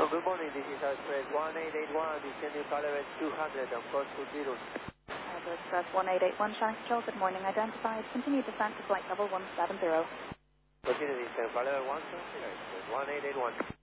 Oh, good morning, this is Express 1881, descending flight level 200 on course to Beirut. Express 1881, Shannon Control, good morning, identified. Continue descent to flight level 170. Continue descent, flight level 170, Express 1881.